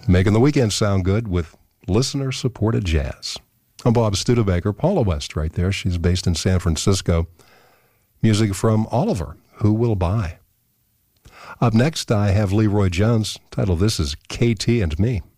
Making the weekend sound good with listener-supported jazz. I'm Bob Studebaker. Paula West right there. She's based in San Francisco. Music from Oliver, Who Will Buy? Up next, I have Leroy Jones. Title, this is KT and Me.